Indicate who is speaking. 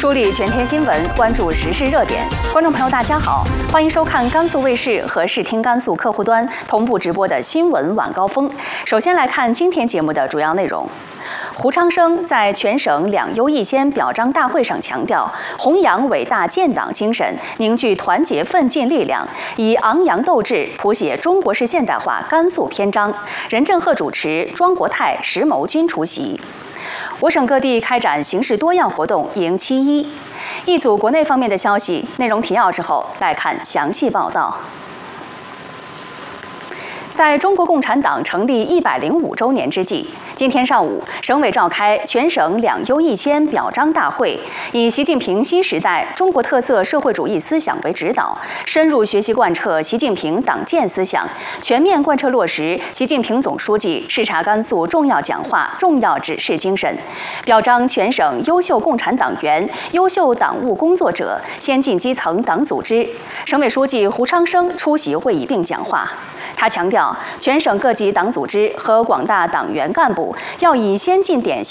Speaker 1: 梳理全天新闻，关注时事热点。观众朋友，大家好，欢迎收看甘肃卫视和视听甘肃客户端同步直播的新闻晚高峰。首先来看今天节目的主要内容。胡昌生在全省两优一先表彰大会上强调，弘扬伟大建党精神，凝聚团结奋进力量，以昂扬斗志谱写中国式现代化甘肃篇章。任正鹤主持，庄国泰、石谋均出席。我省各地开展形式多样活动迎7·1。一组国内方面的消息，内容提要之后来看详细报道。在中国共产党成立105周年之际，今天上午，省委召开全省两优一先表彰大会，以习近平新时代中国特色社会主义思想为指导，深入学习贯彻习近平党建思想，全面贯彻落实习近平总书记视察甘肃重要讲话、重要指示精神，表彰全省优秀共产党员、优秀党务工作者、先进基层党组织。省委书记胡昌生出席会议并讲话。他强调，全省各级党组织和广大党员干部要以先进典型